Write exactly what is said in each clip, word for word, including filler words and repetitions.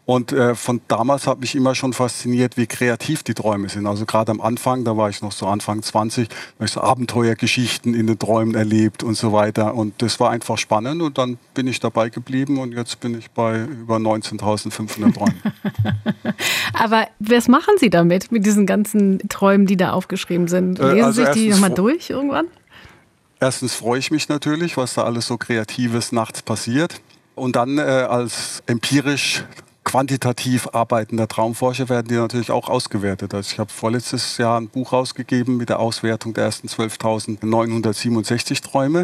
Und äh, von damals hat mich immer schon fasziniert, wie kreativ die Träume sind. Also gerade am Anfang, da war ich noch so Anfang zwanzig, da habe ich so Abenteuergeschichten in den Träumen erlebt und so weiter. Und das war einfach spannend und dann bin ich dabei geblieben und jetzt bin ich bei über neunzehntausendfünfhundert Träumen. Aber was machen Sie damit, mit diesen ganzen Träumen, die da aufgeschrieben sind? Lesen äh, also sich die nochmal durch irgendwann? Erstens freue ich mich natürlich, was da alles so Kreatives nachts passiert. Und dann äh, als empirisch quantitativ arbeitender Traumforscher werden die natürlich auch ausgewertet. Also ich habe vorletztes Jahr ein Buch rausgegeben mit der Auswertung der ersten zwölftausendneunhundertsiebenundsechzig Träume.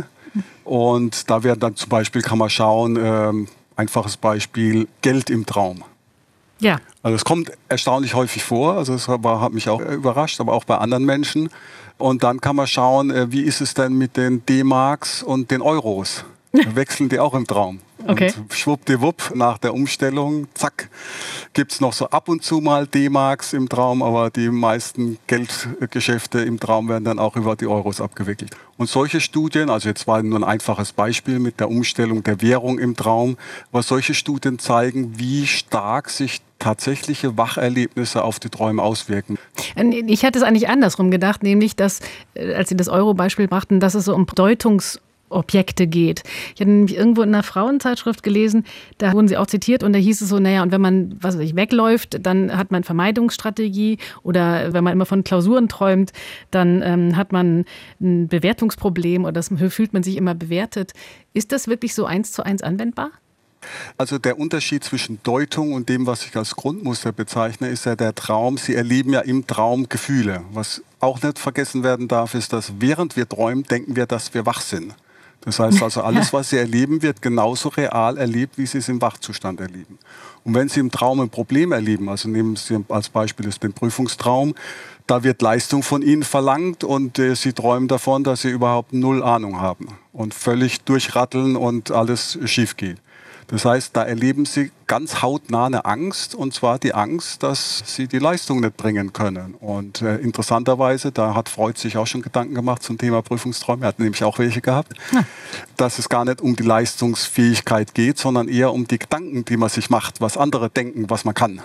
Und da werden dann zum Beispiel, kann man schauen, ähm, einfaches Beispiel, Geld im Traum. Ja. Also es kommt erstaunlich häufig vor, also es war, hat mich auch überrascht, aber auch bei anderen Menschen. Und dann kann man schauen, äh, wie ist es denn mit den D-Marks und den Euros? Wechseln die auch im Traum. Okay. Und schwuppdiwupp, nach der Umstellung, zack, gibt es noch so ab und zu mal D-Marks im Traum, aber die meisten Geldgeschäfte im Traum werden dann auch über die Euros abgewickelt. Und solche Studien, also jetzt war nur ein einfaches Beispiel mit der Umstellung der Währung im Traum, aber solche Studien zeigen, wie stark sich tatsächliche Wacherlebnisse auf die Träume auswirken. Ich hatte es eigentlich andersrum gedacht, nämlich, dass, als Sie das Euro-Beispiel brachten, dass es so um Bedeutungs- Objekte geht. Ich hatte nämlich irgendwo in einer Frauenzeitschrift gelesen, da wurden sie auch zitiert und da hieß es so, naja, und wenn man, was weiß ich, wegläuft, dann hat man Vermeidungsstrategie oder wenn man immer von Klausuren träumt, dann ähm, hat man ein Bewertungsproblem oder das fühlt man sich immer bewertet. Ist das wirklich so eins zu eins anwendbar? Also der Unterschied zwischen Deutung und dem, was ich als Grundmuster bezeichne, ist ja der Traum. Sie erleben ja im Traum Gefühle. Was auch nicht vergessen werden darf, ist, dass während wir träumen, denken wir, dass wir wach sind. Das heißt also, alles, was Sie erleben, wird genauso real erlebt, wie Sie es im Wachzustand erleben. Und wenn Sie im Traum ein Problem erleben, also nehmen Sie als Beispiel den Prüfungstraum, da wird Leistung von Ihnen verlangt und äh, Sie träumen davon, dass Sie überhaupt null Ahnung haben und völlig durchratteln und alles schief geht. Das heißt, da erleben Sie ganz hautnah eine Angst, und zwar die Angst, dass Sie die Leistung nicht bringen können. Und äh, interessanterweise, da hat Freud sich auch schon Gedanken gemacht zum Thema Prüfungsträume, er hat nämlich auch welche gehabt, ja. dass es gar nicht um die Leistungsfähigkeit geht, sondern eher um die Gedanken, die man sich macht, was andere denken, was man kann.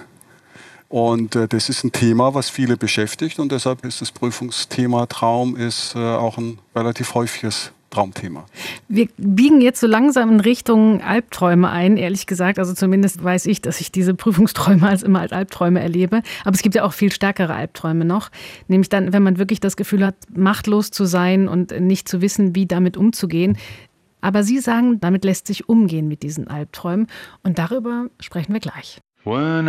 Und äh, das ist ein Thema, was viele beschäftigt, und deshalb ist das Prüfungsthema Traum ist, äh, auch ein relativ häufiges Traumthema. Wir biegen jetzt so langsam in Richtung Albträume ein, ehrlich gesagt. Also zumindest weiß ich, dass ich diese Prüfungsträume als immer als Albträume erlebe. Aber es gibt ja auch viel stärkere Albträume noch. Nämlich dann, wenn man wirklich das Gefühl hat, machtlos zu sein und nicht zu wissen, wie damit umzugehen. Aber Sie sagen, damit lässt sich umgehen mit diesen Albträumen. Und darüber sprechen wir gleich.